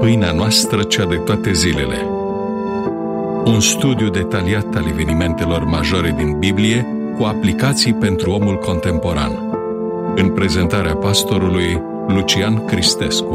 Pâinea noastră, cea de toate zilele. Un studiu detaliat al evenimentelor majore din Biblie cu aplicații pentru omul contemporan. În prezentarea pastorului Lucian Cristescu.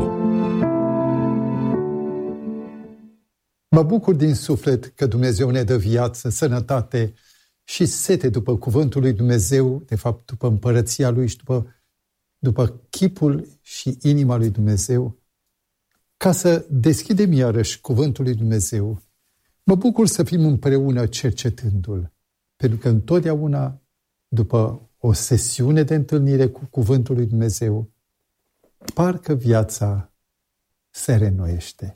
Mă bucur din suflet că Dumnezeu ne dă viață, sănătate și sete după cuvântul lui Dumnezeu, de fapt după împărăția lui și după chipul și inima lui Dumnezeu, ca să deschidem iarăși cuvântul lui Dumnezeu. Mă bucur să fim împreună cercetându-l, pentru că întotdeauna, după o sesiune de întâlnire cu cuvântul lui Dumnezeu, parcă viața se reînnoiește.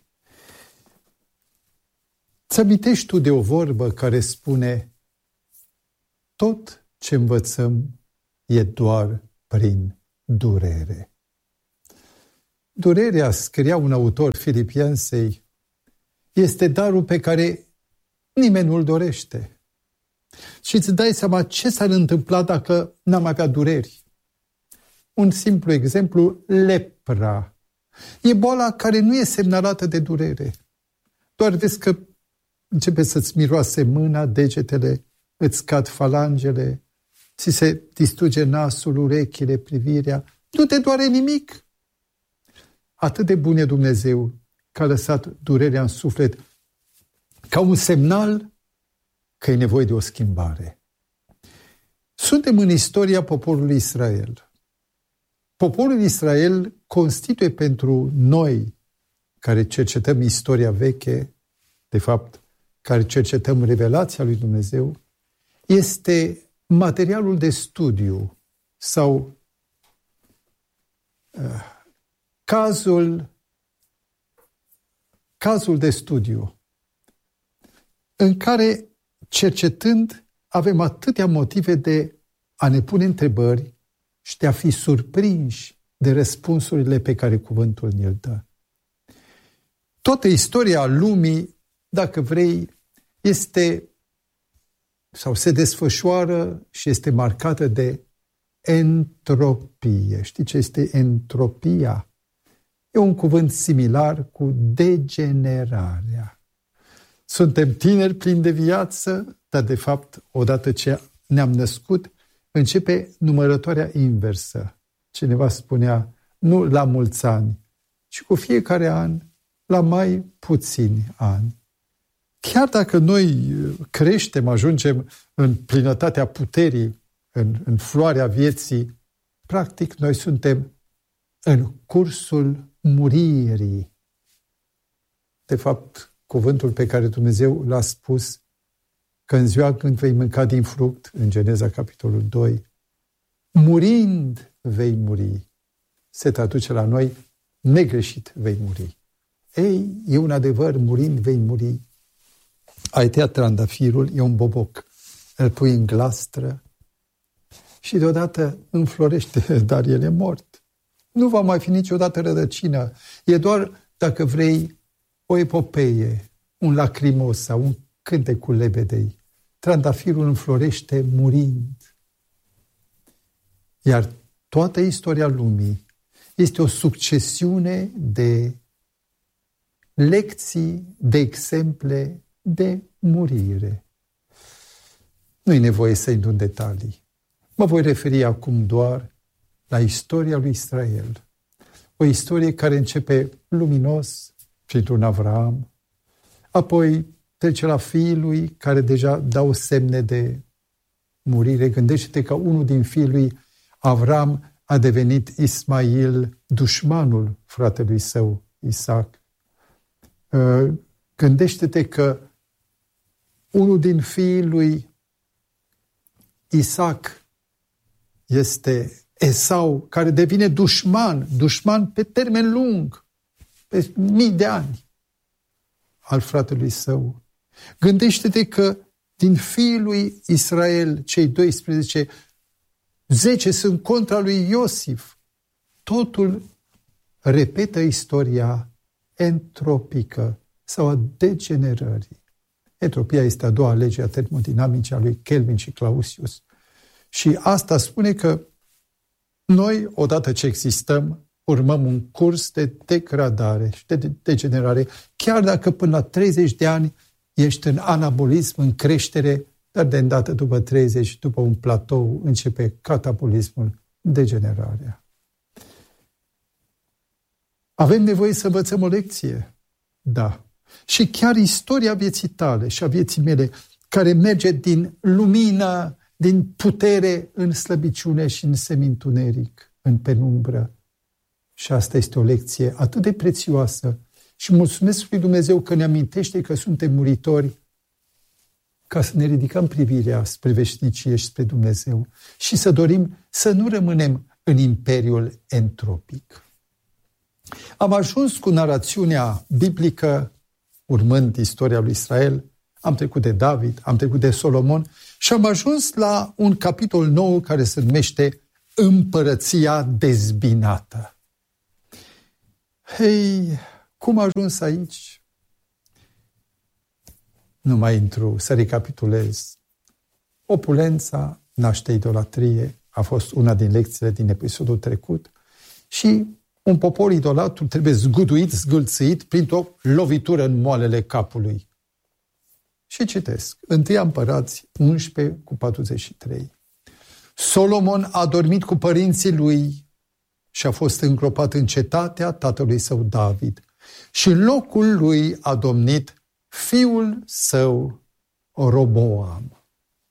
Ți amintești tu de o vorbă care spune: tot ce învățăm e doar prin durere. Durerea, scria un autor filipiensei, este darul pe care nimeni nu-l dorește. Și îți dai seama ce s-ar întâmpla dacă n-am avea dureri. Un simplu exemplu, lepra. E boala care nu e semnalată de durere. Doar vezi că începe să-ți miroase mâna, degetele, îți cad falangele, ți se distruge nasul, urechile, privirea. Nu te doare nimic. Atât de bun e Dumnezeu că a lăsat durerea în suflet ca un semnal că e nevoie de o schimbare. Suntem în istoria poporului Israel. Poporul Israel constituie pentru noi, care cercetăm istoria veche, de fapt, care cercetăm revelația lui Dumnezeu, este materialul de studiu sau cazul de studiu în care, cercetând, avem atâtea motive de a ne pune întrebări și de a fi surprinși de răspunsurile pe care cuvântul ne-l dă. Toată istoria lumii, dacă vrei, este sau se desfășoară și este marcată de entropie. Știi ce este entropia? E un cuvânt similar cu degenerarea. Suntem tineri plini de viață, dar de fapt, odată ce ne-am născut, începe numărătoarea inversă. Cineva spunea, nu la mulți ani, ci cu fiecare an, la mai puțini ani. Chiar dacă noi creștem, ajungem în plinătatea puterii, în floarea vieții, practic noi suntem în cursul muririi. De fapt, cuvântul pe care Dumnezeu l-a spus că în ziua când vei mânca din fruct, în Geneza capitolul 2, murind vei muri, se traduce la noi, negreșit vei muri. Ei, e un adevăr, murind vei muri. Ai tăiat trandafirul, e un boboc, îl pui în glastră și deodată înflorește, dar el e mort. Nu va mai fi niciodată rădăcină. E doar, dacă vrei, o epopeie, un lacrimosa, un cântec cu lebedei. Trandafirul înflorește murind. Iar toată istoria lumii este o succesiune de lecții, de exemple de murire. Nu e nevoie să intru în detalii. Mă voi referi acum doar la istoria lui Israel. O istorie care începe luminos printr-un Avram, apoi trece la fiii lui care deja dau semne de murire. Gândește-te că unul din fiii lui Avram a devenit Ismail, dușmanul fratelui său Isaac. Gândește-te că unul din fiii lui Isaac este Esau, care devine dușman pe termen lung, pe mii de ani, al fratelui său. Gândește-te că din fiii lui Israel, cei 12, 10 sunt contra lui Iosif. Totul repetă istoria entropică sau a degenerării. Entropia este a doua lege a termodinamicii a lui Kelvin și Clausius. Și asta spune că noi, odată ce existăm, urmăm un curs de degradare și de degenerare, chiar dacă până la 30 de ani ești în anabolism, în creștere, dar de îndată după 30, după un platou, începe catabolismul, degenerarea. Avem nevoie să învățăm o lecție? Da. Și chiar istoria vieții tale și a vieții mele, care merge din lumină, din putere în slăbiciune și în semintuneric, în penumbră. Și asta este o lecție atât de prețioasă. Și mulțumesc lui Dumnezeu că ne amintește că suntem muritori, ca să ne ridicăm privirea spre veșnicie și spre Dumnezeu și să dorim să nu rămânem în imperiul entropic. Am ajuns cu narațiunea biblică, urmând istoria lui Israel, am trecut de David, am trecut de Solomon și am ajuns la un capitol nou care se numește Împărăția dezbinată. Hei, cum a ajuns aici? Nu mai intru, să recapitulez. Opulența naște idolatrie, a fost una din lecțiile din episodul trecut și un popor idolatru trebuie zguduit, zgâlțit printr-o lovitură în moalele capului. Și citesc, 1 Împărați 11:43. Solomon a dormit cu părinții lui și a fost îngropat în cetatea tatălui său David și în locul lui a domnit fiul său Roboam.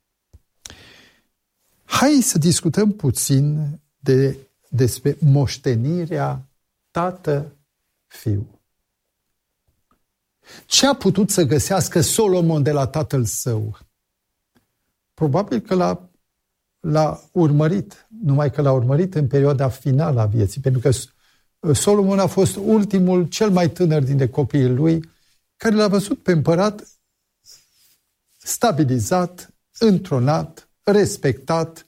Hai să discutăm puțin despre moștenirea tată-fiu. Ce a putut să găsească Solomon de la tatăl său? Probabil că l-a urmărit, numai că l-a urmărit în perioada finală a vieții, pentru că Solomon a fost ultimul, cel mai tânăr dintre copiii lui, care l-a văzut pe împărat stabilizat, întronat, respectat,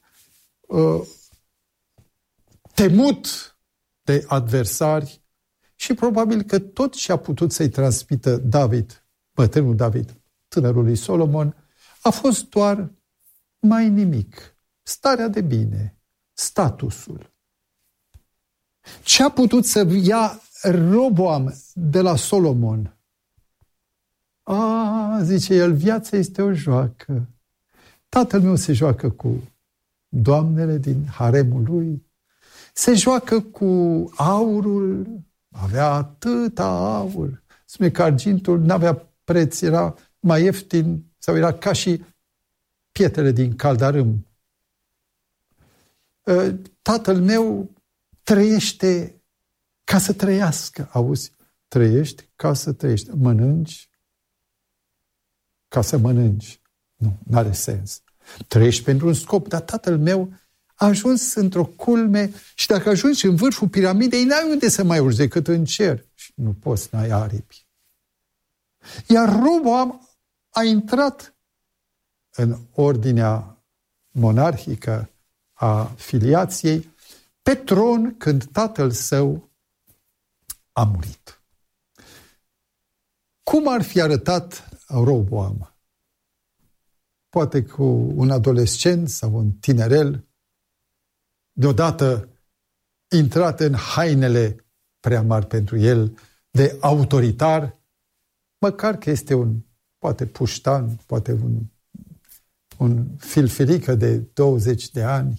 temut de adversari și probabil că tot ce a putut să-i transmită David, bătrânul David, tânărul lui Solomon, a fost doar mai nimic, starea de bine, statusul. Ce a putut să ia Roboam de la Solomon? Zice el, viața este o joacă. Tatăl meu se joacă cu doamnele din haremul lui, se joacă cu aurul, avea atâta aur. Spune că argintul n-avea preț, era mai ieftin sau era ca și pietrele din caldarâm. Tatăl meu trăiește ca să trăiască. Auzi? Trăiești ca să trăiești. Mănânci ca să mănânci. Nu, n-are sens. Trăiești pentru un scop, dar tatăl meu a ajuns într-o culme și dacă ajungi în vârful piramidei, n-ai unde să mai urci decât în cer. Și nu poți, n-ai aripi. Iar Roboam a intrat în ordinea monarhică a filiației pe tron când tatăl său a murit. Cum ar fi arătat Roboam? Poate cu un adolescent sau un tinerel, deodată intrat în hainele prea mari pentru el, de autoritar, măcar că este poate puștan, poate un filfilică de 20 de ani.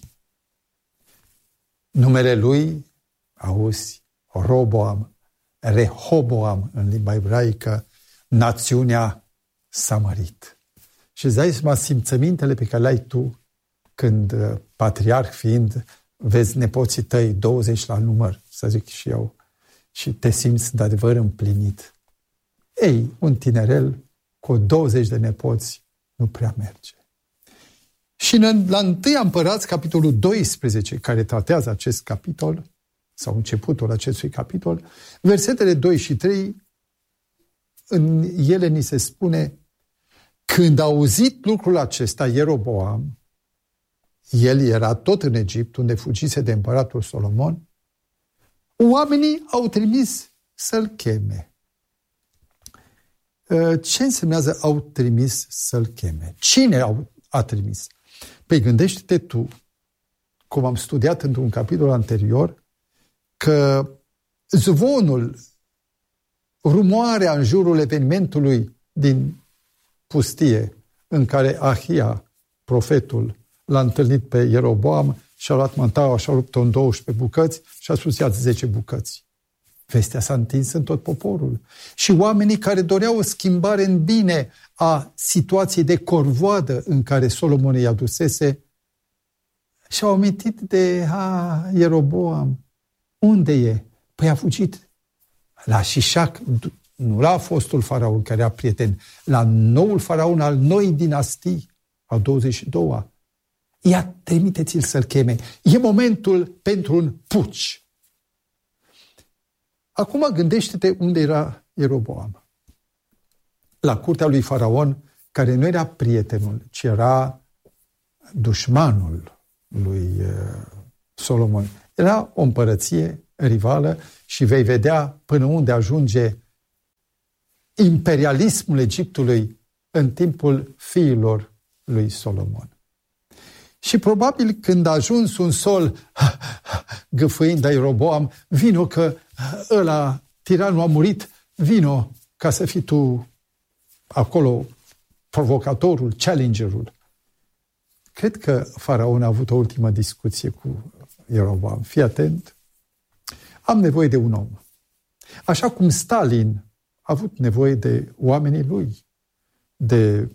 Numele lui, auzi, Roboam, Rehoboam în limba ebraică, națiunea s-a mărit. Și îți dai seama simțămintele pe care le-ai tu când, patriarh fiind, vezi nepoții tăi 20 la număr, să zic și eu, și te simți de adevăr împlinit. Ei, un tinerel cu 20 de nepoți nu prea merge. Și la 1 Împărați, capitolul 12, care tratează acest capitol, sau începutul acestui capitol, versetele 2 și 3, în ele ni se spune: când a auzit lucrul acesta Ieroboam, el era tot în Egipt, unde fugise de împăratul Solomon, oamenii au trimis să-l cheme. Ce însemnează au trimis să-l cheme? Cine a trimis? Păi gândește-te tu, cum am studiat într-un capitol anterior, că zvonul, rumoarea în jurul evenimentului din pustie, în care Ahia, profetul, l-a întâlnit pe Ieroboam și a luat mântaua și a rupt-o în 12 bucăți și a spus: ia-ți 10 bucăți. Vestea s-a întins în tot poporul. Și oamenii care doreau o schimbare în bine a situației de corvoadă în care Solomon i-a dusese, și-au amintit de Ieroboam. Unde e? Păi a fugit la Șișac, nu la fostul faraon care era prieten, la noul faraon al noii dinastii, al 22-a. Ia, trimiteți-l să-l cheme. E momentul pentru un puci. Acum gândește-te unde era Ieroboam. La curtea lui faraon, care nu era prietenul, ci era dușmanul lui Solomon. Era o împărăție rivală și vei vedea până unde ajunge imperialismul Egiptului în timpul fiilor lui Solomon. Și probabil când a ajuns un sol gâfâind de Ieroboam: vino că ăla, tiranul a murit, vino ca să fii tu acolo provocatorul, challengerul. Cred că faraon a avut o ultimă discuție cu Ieroboam. Fii atent, am nevoie de un om. Așa cum Stalin a avut nevoie de oamenii lui, de,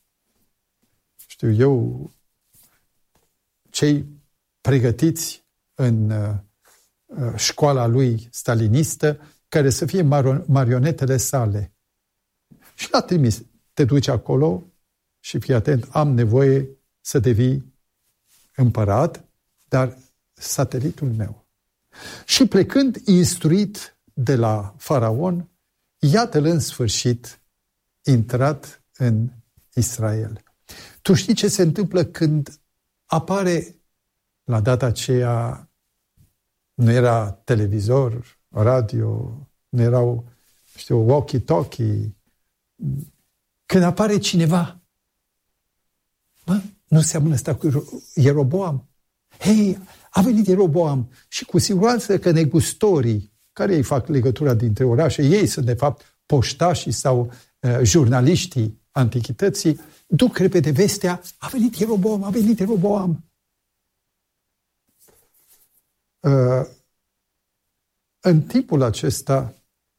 cei pregătiți în școala lui stalinistă, care să fie marionetele sale. Și l-a trimis: te duci acolo și fii atent, am nevoie să devii împărat, dar satelitul meu. Și plecând instruit de la faraon, iată-l în sfârșit intrat în Israel. Tu știi ce se întâmplă când apare, la data aceea nu era televizor, radio, nu erau, walkie-talkie. Când apare cineva, nu seamănă asta cu Ieroboam? Hei, a venit Ieroboam și cu siguranță că negustorii care îi fac legătura dintre orașe, ei sunt de fapt poștașii sau jurnaliștii antichității, duc repede vestea: a venit Ieroboam, a venit Ieroboam. În timpul acesta,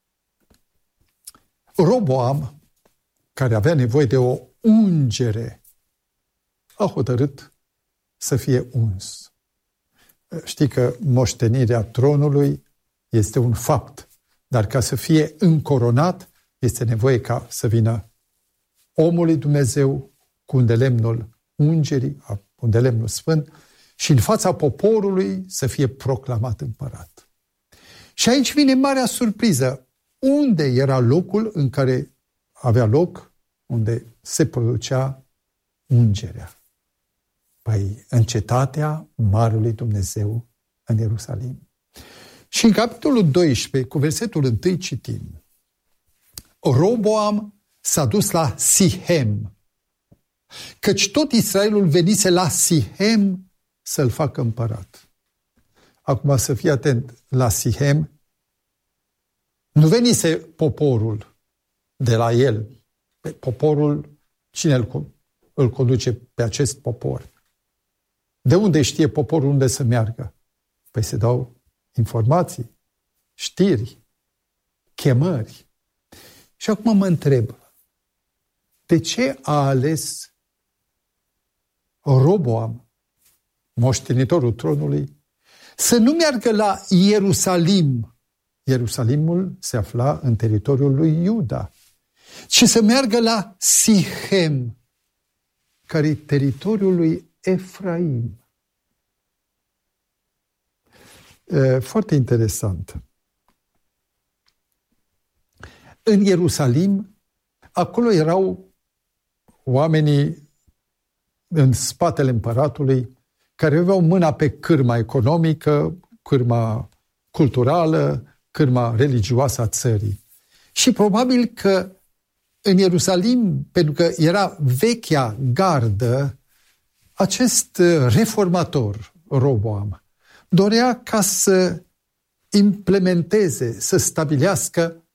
Roboam, care avea nevoie de o ungere, a hotărât să fie uns. Știi că moștenirea tronului este un fapt, dar ca să fie încoronat, este nevoie ca să vină omul lui Dumnezeu cu îndelemnul ungerii, cu îndelemnul sfânt, și în fața poporului să fie proclamat împărat. Și aici vine marea surpriză. Unde era locul în care avea loc, unde se producea ungerea? Păi în cetatea Marelui Dumnezeu în Ierusalim. Și în capitolul 12, cu versetul 1, citim: Roboam s-a dus la Sihem, căci tot Israelul venise la Sihem să-l facă împărat. Acum să fii atent, la Sihem nu venise poporul de la el. Poporul, cine îl conduce pe acest popor? De unde știe poporul unde să meargă? Păi se dau informații, știri, chemări. Și acum mă întreb, de ce a ales Roboam, moștenitorul tronului, să nu meargă la Ierusalim? Ierusalimul se afla în teritoriul lui Iuda. Și să meargă la Sihem, care e teritoriul lui Efraim. Foarte interesant. În Ierusalim, acolo erau oamenii în spatele împăratului care aveau mâna pe cârma economică, cârma culturală, cârma religioasă a țării. Și probabil că în Ierusalim, pentru că era vechea gardă, acest reformator, Roboam, dorea ca să implementeze, să stabilească,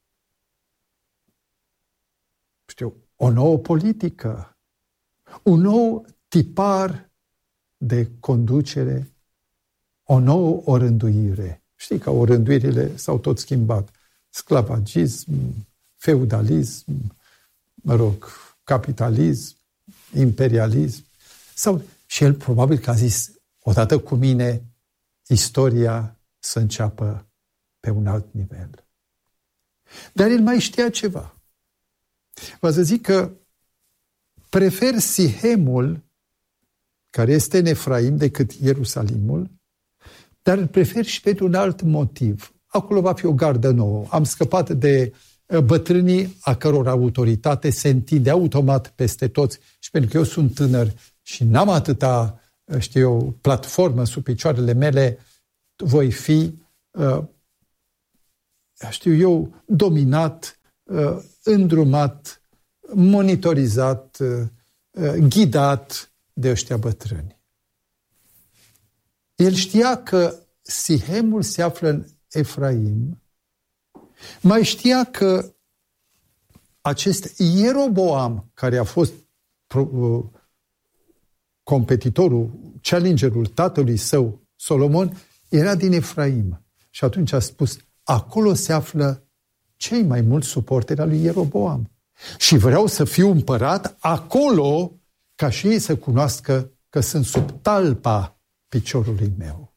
o nouă politică, un nou tipar de conducere, o nouă orânduire. Știi că orânduirile s-au tot schimbat. Sclavagism, feudalism, capitalism, imperialism. Și el probabil că a zis, odată cu mine, istoria să înceapă pe un alt nivel. Dar el mai știa ceva. Vă să zic că prefer Sihemul, care este în Efraim, decât Ierusalimul, dar îl prefer și pentru un alt motiv. Acolo va fi o gardă nouă. Am scăpat de bătrânii a căror autoritate se întinde automat peste toți și pentru că eu sunt tânăr și n-am atâta, platformă sub picioarele mele, voi fi, dominat, îndrumat, monitorizat, ghidat de ăștia bătrâni. El știa că Sihemul se află în Efraim, mai știa că acest Ieroboam, care a fost competitorul, challengerul tatălui său, Solomon, era din Efraim. Și atunci a spus, acolo se află cei mai mulți suporteri al lui Ieroboam. Și vreau să fiu împărat acolo, ca și ei să cunoască că sunt sub talpa piciorului meu.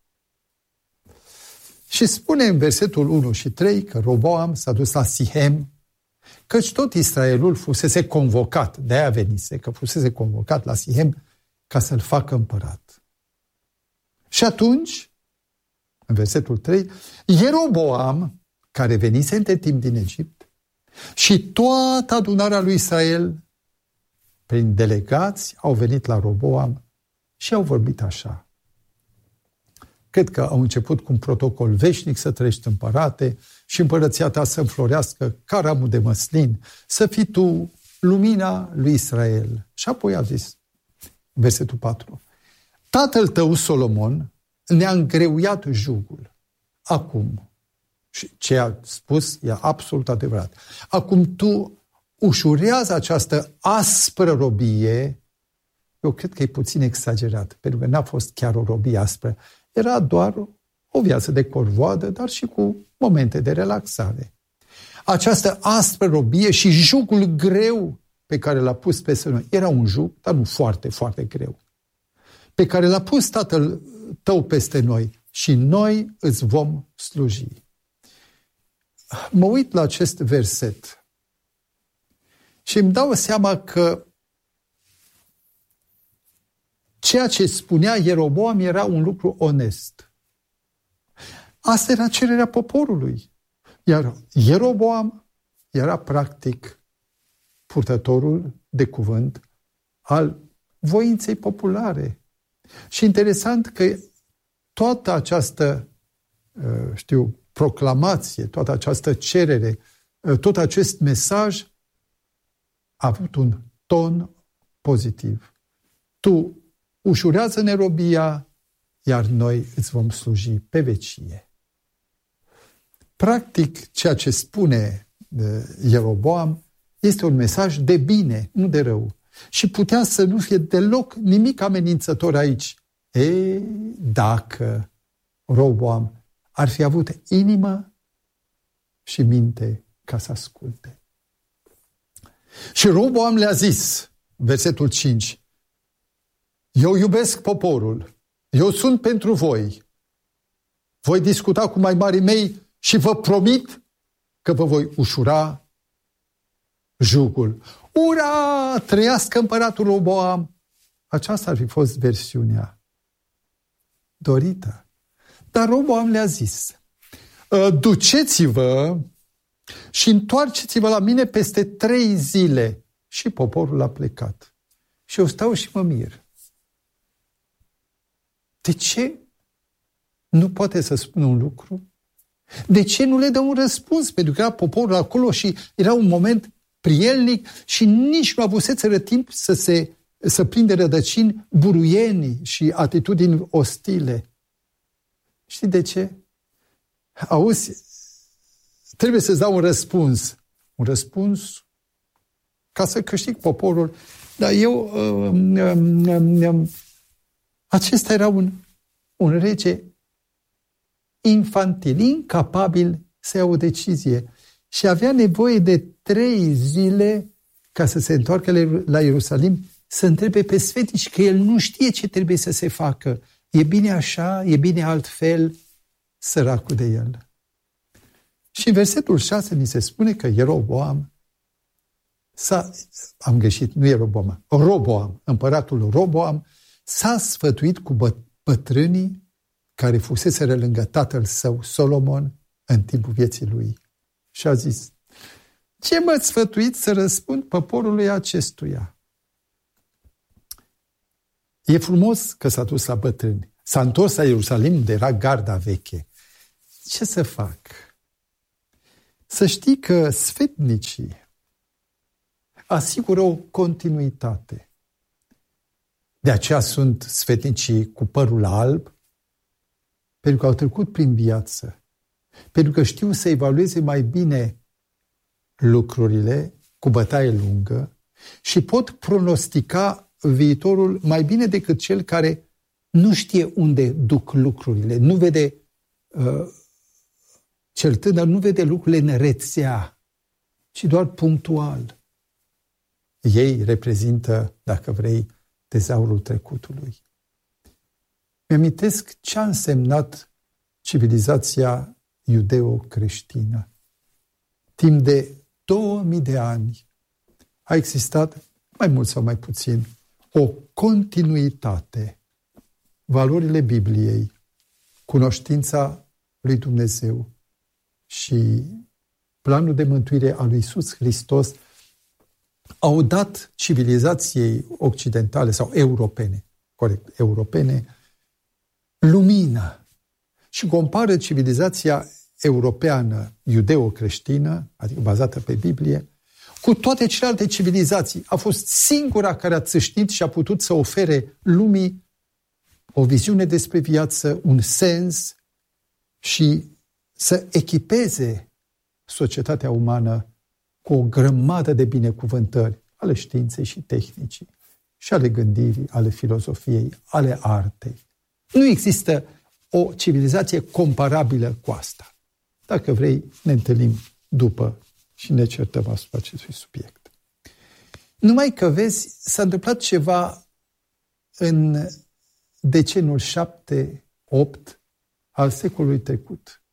Și spune în versetul 1 și 3 că Roboam s-a dus la Sihem, căci tot Israelul fusese convocat, de-aia venise, că fusese convocat la Sihem ca să-l facă împărat. Și atunci, în versetul 3, Ieroboam, care venise între timp din Egipt, și toată adunarea lui Israel, prin delegați, au venit la Roboam și au vorbit așa. Cred că au început cu un protocol veșnic, să trăiești împărate și împărăția ta să înflorească ca ramul de măslin, să fii tu lumina lui Israel. Și apoi a zis, versetul 4, tatăl tău Solomon ne-a îngreuiat jugul. Acum, și ce a spus e absolut adevărat, acum tu ușurează această aspră robie. Eu cred că e puțin exagerat, pentru că n-a fost chiar o robie aspră. Era doar o viață de corvoadă, dar și cu momente de relaxare. Această aspră robie și jugul greu pe care l-a pus peste noi, era un jug, dar nu foarte, foarte greu, pe care l-a pus tatăl tău peste noi și noi îți vom sluji. Mă uit la acest verset și îmi dau seama că ceea ce spunea Ieroboam era un lucru onest. Asta era cererea poporului. Iar Ieroboam era practic purtătorul de cuvânt al voinței populare. Și interesant că toată această, proclamație, toată această cerere, tot acest mesaj a avut un ton pozitiv. Tu ușurează-ne robia, iar noi îți vom sluji pe vecie. Practic, ceea ce spune Ieroboam este un mesaj de bine, nu de rău. Și putea să nu fie deloc nimic amenințător aici. Dacă Roboam ar fi avut inimă și minte ca să asculte. Și Roboam le-a zis, versetul 5, eu iubesc poporul, eu sunt pentru voi. Voi discuta cu mai marii mei și vă promit că vă voi ușura jugul. Ura! Trăiască împăratul Roboam! Aceasta ar fi fost versiunea dorită. Dar Roboam le-a zis, duceți-vă și întoarceți-vă la mine peste 3 zile. Și poporul a plecat. Și eu stau și mă mir. De ce nu poate să spună un lucru? De ce nu le dă un răspuns? Pentru că era poporul acolo și era un moment prielnic și nici nu avuseseră timp să prinde rădăcini buruieni și atitudini ostile. Știi de ce? auzi, trebuie să-ți dau un răspuns. Un răspuns ca să câștig poporul. Dar acesta era un rege infantil, incapabil să ia o decizie. Și avea nevoie de 3 zile ca să se întoarcă la Ierusalim, să întrebe pe sfetici, că el nu știe ce trebuie să se facă. E bine așa, e bine altfel, săracul de el. Și în versetul 6 ni se spune că Ieroboam Roboam, împăratul Roboam, s-a sfătuit cu bătrânii care fuseseră lângă tatăl său, Solomon, în timpul vieții lui. Și a zis, ce m-ați sfătuit să răspund poporului acestuia? E frumos că s-a dus la bătrâni. S-a întors la Ierusalim, unde era garda veche. Ce să fac? Să știi că sfetnicii asigură o continuitate. De aceea sunt sfetnicii cu părul alb, pentru că au trecut prin viață, pentru că știu să evalueze mai bine lucrurile cu bătaie lungă și pot pronostica viitorul mai bine decât cel care nu știe unde duc lucrurile, nu vede, cel tânăr nu vede lucrurile în rețea, ci doar punctual. Ei reprezintă, dacă vrei, tezaurul trecutului. Mi-amintesc ce a însemnat civilizația iudeo-creștină. Timp de 2000 de ani a existat, mai mult sau mai puțin, o continuitate. Valorile Bibliei, cunoștința lui Dumnezeu și planul de mântuire al lui Iisus Hristos au dat civilizației occidentale sau europene, lumină. Și compară civilizația europeană, iudeo-creștină, adică bazată pe Biblie, cu toate celelalte civilizații. A fost singura care a țâșnit și a putut să ofere lumii o viziune despre viață, un sens și să echipeze societatea umană cu o grămadă de binecuvântări ale științei și tehnicii, și ale gândirii, ale filozofiei, ale artei. Nu există o civilizație comparabilă cu asta. Dacă vrei, ne întâlnim după și ne certăm asupra acestui subiect. Numai că, vezi, s-a întâmplat ceva în deceniul 7-8 al secolului trecut.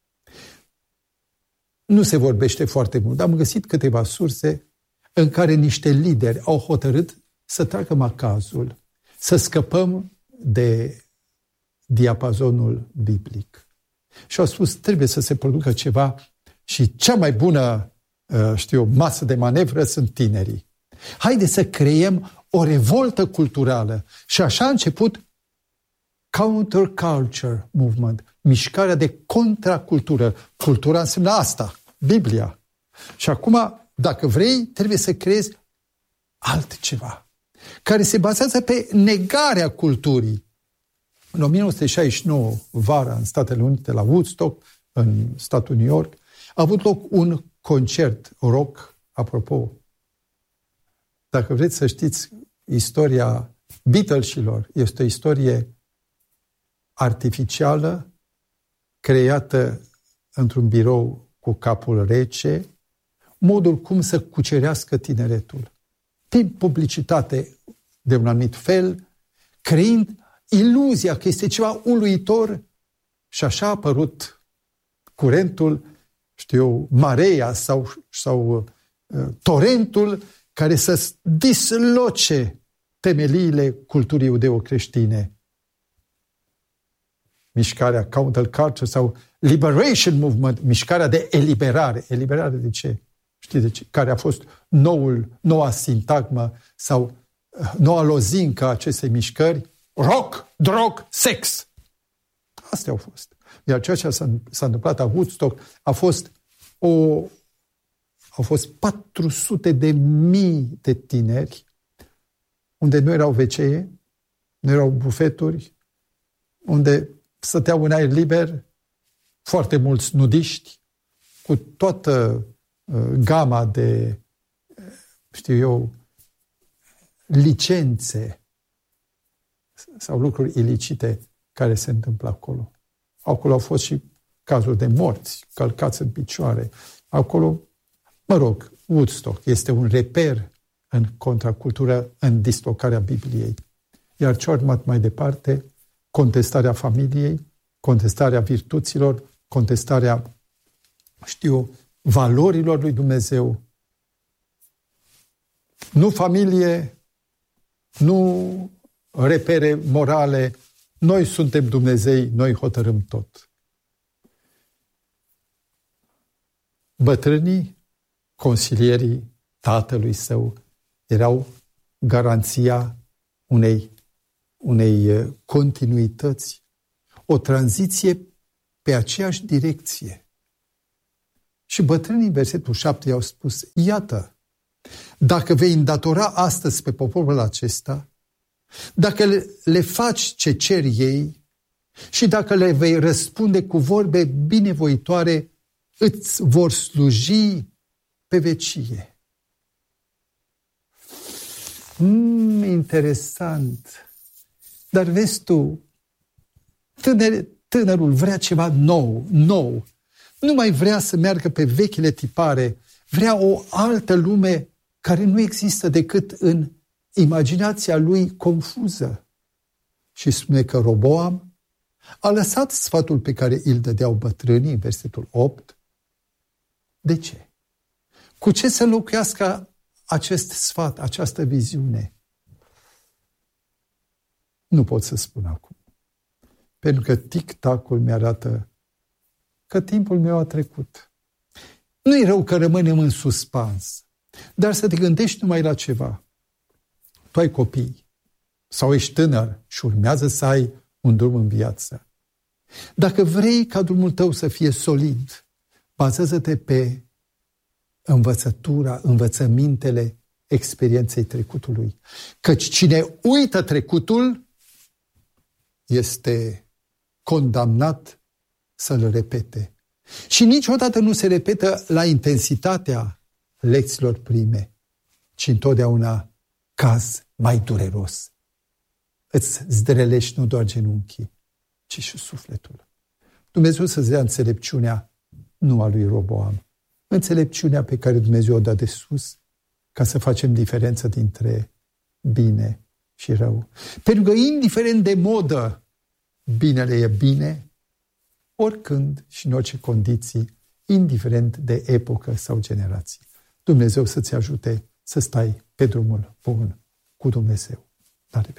Nu se vorbește foarte mult, dar am găsit câteva surse în care niște lideri au hotărât să tragă macazul, să scăpăm de diapazonul biblic. Și au spus, trebuie să se producă ceva și cea mai bună, masă de manevră sunt tinerii. Haide să creăm o revoltă culturală. Și așa a început counterculture movement, mișcarea de contracultură. Cultura înseamnă asta, Biblia. Și acum, dacă vrei, trebuie să creezi altceva, care se bazează pe negarea culturii. În 1969, vara, în Statele Unite, la Woodstock, în statul New York, a avut loc un concert rock. Apropo, dacă vreți să știți istoria Beatlesilor, este o istorie artificială, creată într-un birou cu capul rece, modul cum să cucerească tineretul. Timp publicitate de un anumit fel, creând iluzia că este ceva uluitor, și așa a apărut curentul, marea sau torentul care să disloce temeliile culturii iudeo-creștine. Mișcarea counterculture sau liberation movement, mișcarea de eliberare. Eliberare de ce? Știți de ce? Care a fost noua sintagmă sau noua lozincă a acestei mișcări? Rock, drog, sex. Astea au fost. Iar ceea ce s-a întâmplat la Woodstock au fost 400.000 de tineri unde nu erau WC-e, nu erau bufeturi, unde stăteau în aer liber foarte mulți nudiști, cu toată gama de, licențe sau lucruri ilicite care se întâmplă acolo. Acolo au fost și cazuri de morți, călcați în picioare. Acolo, Woodstock este un reper în contracultură, în dislocarea Bibliei. Iar ce a urmat mai departe, contestarea familiei, contestarea virtuților, contestarea, valorilor lui Dumnezeu. Nu familie, nu repere morale, noi suntem Dumnezei, noi hotărâm tot. Bătrânii, consilierii tatălui său, erau garanția unei continuități, o tranziție pe aceeași direcție. Și bătrânii, versetul 7, i-au spus, iată, dacă vei îndatora astăzi pe poporul acesta, dacă le faci ce cer ei și dacă le vei răspunde cu vorbe binevoitoare, îți vor sluji pe vecie. Interesant. Dar vezi tu, tânărul vrea ceva nou. Nu mai vrea să meargă pe vechile tipare, vrea o altă lume care nu există decât în imaginația lui confuză. Și spune că Roboam a lăsat sfatul pe care îl dădeau bătrânii, în versetul 8. De ce? Cu ce să înlocuiască acest sfat, această viziune? Nu pot să spun acum. Pentru că tic-tacul mi-arată că timpul meu a trecut. Nu-i rău că rămânem în suspans, dar să te gândești numai la ceva. Tu ai copii sau ești tânăr și urmează să ai un drum în viață. Dacă vrei ca drumul tău să fie solid, bazează-te pe învățămintele experienței trecutului. Căci cine uită trecutul este condamnat să-l repete. Și niciodată nu se repetă la intensitatea lecțiilor prime, ci întotdeauna caz mai dureros. Îți zdrelești nu doar genunchii, ci și sufletul. Dumnezeu să-ți dea înțelepciunea, nu a lui Roboam, înțelepciunea pe care Dumnezeu o dă de sus, ca să facem diferență dintre bine și rău. Pentru că indiferent de modă, binele e bine, oricând și în orice condiții, indiferent de epocă sau generații. Dumnezeu să-ți ajute să stai pe drumul bun cu Dumnezeu. La revedere!